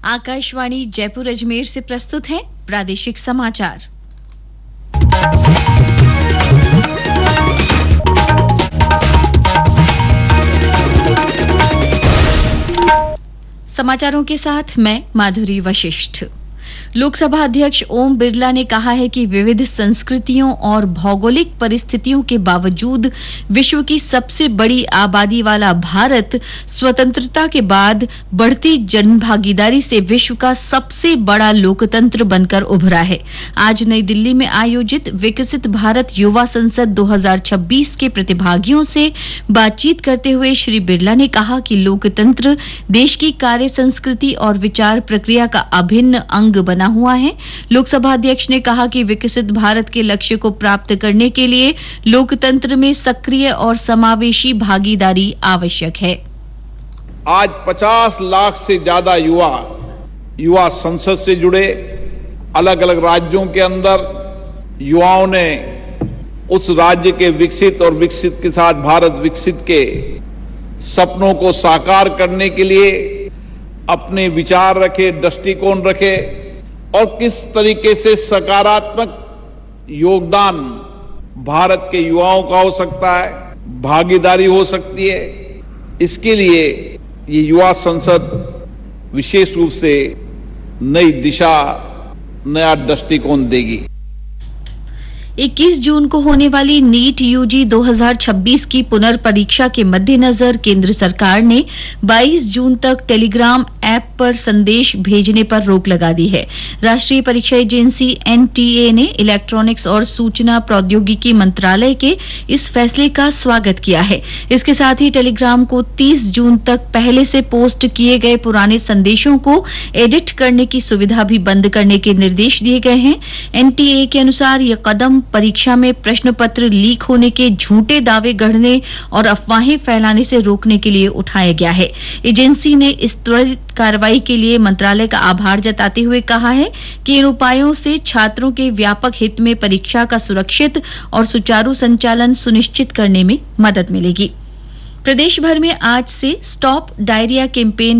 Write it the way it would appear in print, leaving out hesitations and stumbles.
आकाशवाणी जयपुर अजमेर से प्रस्तुत हैं प्रादेशिक समाचार। समाचारों के साथ मैं माधुरी वशिष्ठ। लोकसभा अध्यक्ष ओम बिरला ने कहा है कि विविध संस्कृतियों और भौगोलिक परिस्थितियों के बावजूद विश्व की सबसे बड़ी आबादी वाला भारत स्वतंत्रता के बाद बढ़ती जनभागीदारी से विश्व का सबसे बड़ा लोकतंत्र बनकर उभरा है। आज नई दिल्ली में आयोजित विकसित भारत युवा संसद 2026 के प्रतिभागियों से बातचीत करते हुए श्री बिरला ने कहा कि लोकतंत्र देश की कार्य संस्कृति और विचार प्रक्रिया का अभिन्न अंग बना हुआ है। लोकसभा अध्यक्ष ने कहा कि विकसित भारत के लक्ष्य को प्राप्त करने के लिए लोकतंत्र में सक्रिय और समावेशी भागीदारी आवश्यक है। आज 50 लाख से ज्यादा युवा संसद से जुड़े। अलग अलग राज्यों के अंदर युवाओं ने उस राज्य के विकसित और विकसित के साथ भारत विकसित के सपनों को साकार करने के लिए अपने विचार रखे, दृष्टिकोण रखे और किस तरीके से सकारात्मक योगदान भारत के युवाओं का हो सकता है, भागीदारी हो सकती है। इसके लिए ये युवा संसद विशेष रूप से नई दिशा, नया दृष्टिकोण देगी। 21 जून को होने वाली नीट यूजी 2026 की पुनर्परीक्षा के मद्देनजर केंद्र सरकार ने 22 जून तक टेलीग्राम ऐप पर संदेश भेजने पर रोक लगा दी है। राष्ट्रीय परीक्षा एजेंसी एनटीए ने इलेक्ट्रॉनिक्स और सूचना प्रौद्योगिकी मंत्रालय के इस फैसले का स्वागत किया है। इसके साथ ही टेलीग्राम को 30 जून तक पहले से पोस्ट किए गए पुराने संदेशों को एडिट करने की सुविधा भी बंद करने के निर्देश दिए गए हैं। एनटीए के अनुसार यह कदम परीक्षा में प्रश्न पत्र लीक होने के झूठे दावे गढ़ने और अफवाहें फैलाने से रोकने के लिए उठाया गया है। एजेंसी ने इस त्वरित कार्रवाई के लिए मंत्रालय का आभार जताते हुए कहा है कि इन उपायों से छात्रों के व्यापक हित में परीक्षा का सुरक्षित और सुचारू संचालन सुनिश्चित करने में मदद मिलेगी। प्रदेश भर में आज से स्टॉप डायरिया कैंपेन